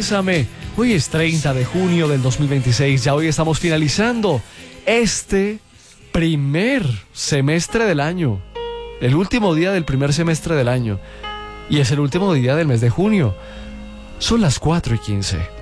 Bésame. Hoy es 30 de junio del 2026. Ya hoy estamos finalizando este primer semestre del año. El último día del primer semestre del año. Y es el último día del mes de junio. Son las 4:15.